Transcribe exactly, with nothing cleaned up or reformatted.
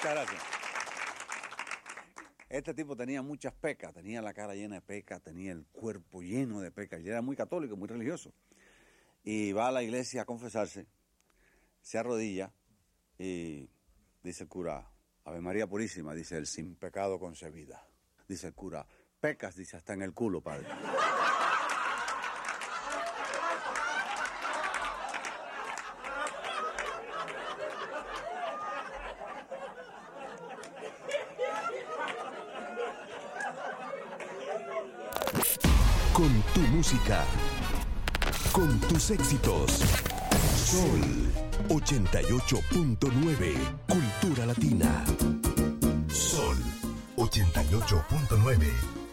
Muchas gracias. Este tipo tenía muchas pecas, tenía la cara llena de pecas, tenía el cuerpo lleno de pecas, y era muy católico, muy religioso. Y va a la iglesia a confesarse, se arrodilla y dice el cura, Ave María Purísima, dice él, sin pecado concebida. Dice el cura, pecas, dice, hasta en el culo, padre. Con tu música, con tus éxitos. Sol ochenta y ocho punto nueve, Cultura Latina. Sol ochenta y ocho punto nueve.